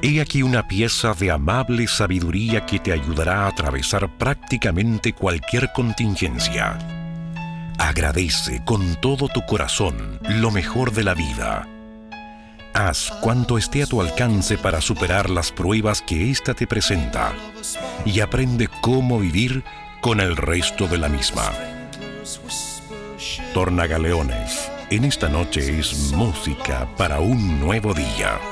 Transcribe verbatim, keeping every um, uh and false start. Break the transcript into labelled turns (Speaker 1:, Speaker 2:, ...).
Speaker 1: He aquí una pieza de amable sabiduría que te ayudará a atravesar prácticamente cualquier contingencia. Agradece con todo tu corazón lo mejor de la vida. Haz cuanto esté a tu alcance para superar las pruebas que ésta te presenta y aprende cómo vivir con el resto de la misma. Tornagaleones, en esta noche es música para un nuevo día.